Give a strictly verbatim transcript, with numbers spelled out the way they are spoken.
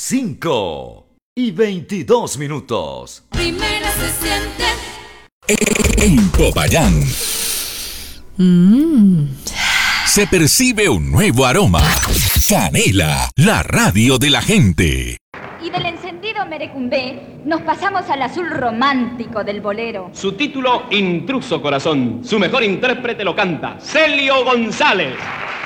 cinco y veintidós minutos. Primero se siente En Popayán mm. se percibe un nuevo aroma. Canela, la radio de la gente. Y del encendido merecumbé nos pasamos al azul romántico del bolero. Su título, Intruso Corazón. Su mejor intérprete lo canta, Celio González.